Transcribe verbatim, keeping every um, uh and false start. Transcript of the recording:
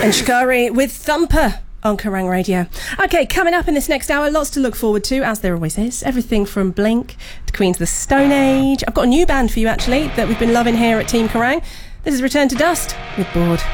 And Shikari with Thumper on Kerrang Radio. Okay, coming up in this next hour, lots to look forward to, as there always is. Everything from Blink to Queens of the Stone Age. I've got a new band for you, actually, that we've been loving here at Team Kerrang. This is Return to Dust with Bored.